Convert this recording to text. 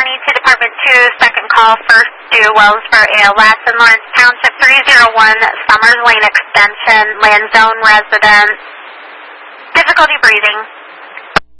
County to Department 2, second call, first due, Wellsboro ALS in Lawrence Township, 301 Summers Lane Extension, land zone resident. Difficulty breathing.